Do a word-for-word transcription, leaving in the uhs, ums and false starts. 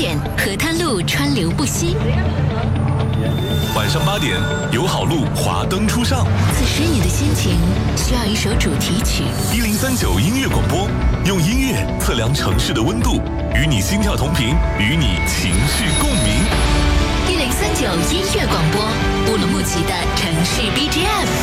点，河滩路川流不息。 晚上八点，友好路华灯初上。 此时你的心情需要一首主题曲。 一零三九音乐广播，用音乐测量城市的温度，与你心跳同频，与你情绪共鸣。 一零三九音乐广播，乌鲁木齐的城市 B G M。